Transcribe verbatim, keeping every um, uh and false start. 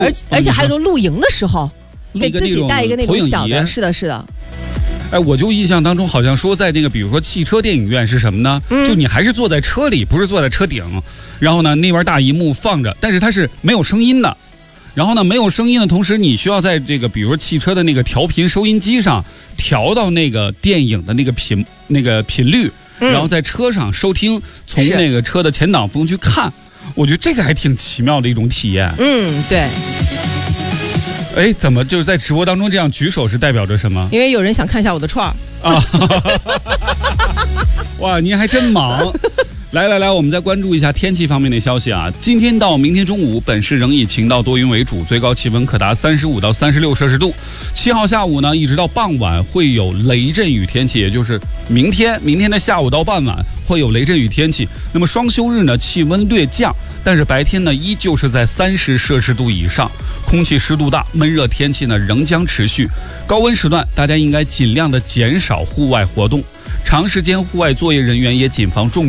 而而且还有种露营的时候，给自己带一个那种小的，是的，是的。 哎，我就印象当中好像说在那个，比如说汽车电影院是什么呢？嗯、就你还是坐在车里，不是坐在车顶，然后呢那边大荧幕放着，但是它是没有声音的。然后呢，没有声音的同时，你需要在这个，比如说汽车的那个调频收音机上调到那个电影的那个频那个频率，嗯、然后在车上收听，从那个车的前挡风去看。我觉得这个还挺奇妙的一种体验。 嗯，对。 哎，怎么就是在直播当中这样举手是代表着什么？ 因为有人想看一下我的串儿啊！哇，您还真忙。来来来，我们再关注一下天气方面的消息啊。今天到明天中午，本市仍以晴到多云为主，最高气温可达三十五到三十六摄氏度。七号下午呢，一直到傍晚会有雷阵雨天气，也就是明天明天的下午到傍晚会有雷阵雨天气。那么双休日呢，气温略降，但是白天呢依旧是在三十摄氏度以上，空气湿度大，闷热天气呢仍将持续。高温时段，大家应该尽量的减少户外活动，长时间户外作业人员也谨防中